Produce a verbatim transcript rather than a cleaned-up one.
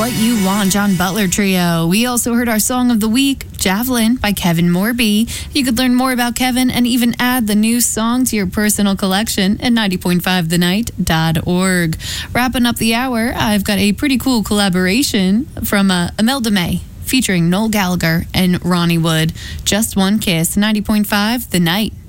What You Want, John Butler Trio. We also heard our song of the week, Javelin by Kevin Morby. You could learn more about Kevin and even add the new song to your personal collection at ninety point five the night dot org. Wrapping up the hour, I've got a pretty cool collaboration from uh, Imelda May featuring Noel Gallagher and Ronnie Wood. Just One Kiss, ninety point five The Night.